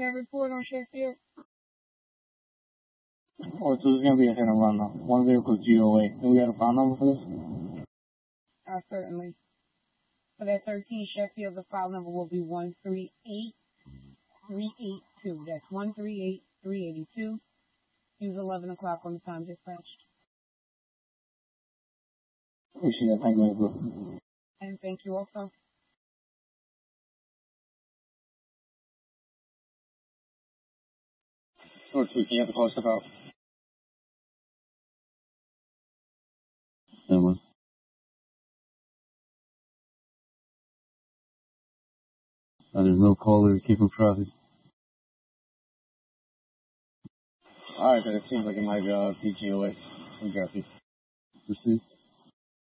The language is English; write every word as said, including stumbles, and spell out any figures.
ten report on Sheffield? Oh, so it's going to be a hit and run now. One vehicle G O A. Do we got a file number for this? Uh, certainly. For that thirteen Sheffield, the file number will be one three eight three eight two. That's one three eight three eight two. Use eleven o'clock on the time dispatched. Appreciate it. Thank you, bro. And thank you also. Or two, can you have the call step out? That one. Uh, there's no caller to keep him traffic. Alright, then it seems like it might uh, be G O A. Proceed.